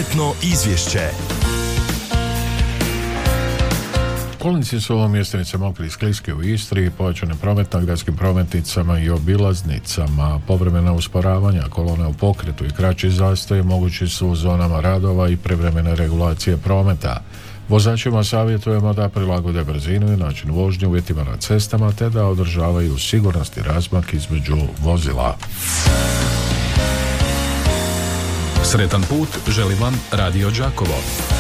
Prometno izvješće. Kolnici su mjestenice mokri i skliski u Istri, pojačane promet na gradskim prometnicama i obilaznicama, povremena usporavanja, kolone u pokretu i kraći zastoji mogući su u zonama radova i privremene regulacije prometa. Vozačima savjetujemo da prilagode brzinu i način vožnje uvjetima na cestama te da održavaju sigurnost i razmak između vozila. Sretan put želi vam Radio Đakovo.